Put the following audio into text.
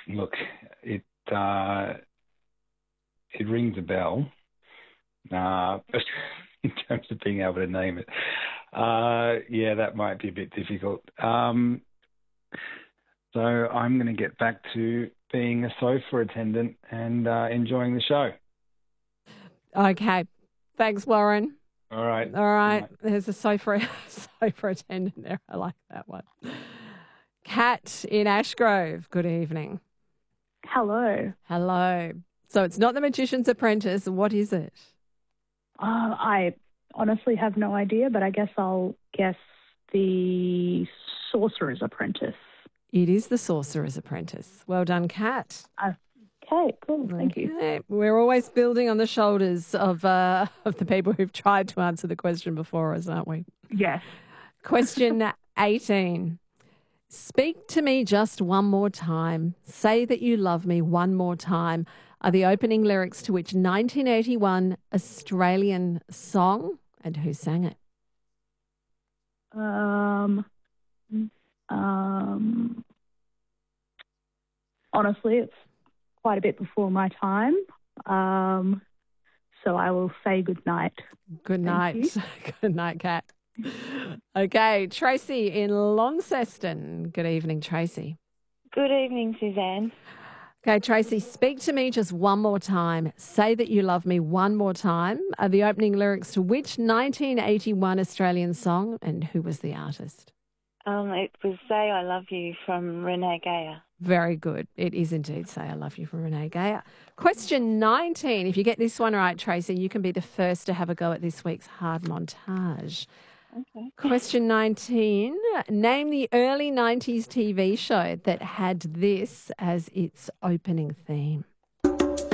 Look, it it rings a bell, but in terms of being able to name it, yeah, that might be a bit difficult. So I'm going to get back to being a sofa attendant and enjoying the show. Okay. Thanks, Warren. All right. All right. There's a sofa attendant there. I like that one. Kat in Ashgrove. Good evening. Hello. Hello. So it's not The Magician's Apprentice. What is it? I honestly have no idea, but I guess I'll guess the Sorcerer's Apprentice. It is The Sorcerer's Apprentice. Well done, Kat. Okay, cool. Thank you. We're always building on the shoulders of the people who've tried to answer the question before us, aren't we? Yes. Question 18. Speak to me just one more time. Say that you love me one more time are the opening lyrics to which 1981 Australian song, and who sang it? Honestly, it's quite a bit before my time. So I will say good night. Good night. Good night, Kat. Okay, Tracy in Launceston. Good evening, Tracy. Good evening, Suzanne. Okay, Tracy, speak to me just one more time. Say that you love me one more time are the opening lyrics to which 1981 Australian song, and who was the artist? It was Say I Love You from Renee Geyer. Very good. It is indeed Say I Love You from Renee Geyer. Question 19. If you get this one right, Tracy, you can be the first to have a go at this week's hard montage. Okay. Question 19. Name the early 90s TV show that had this as its opening theme.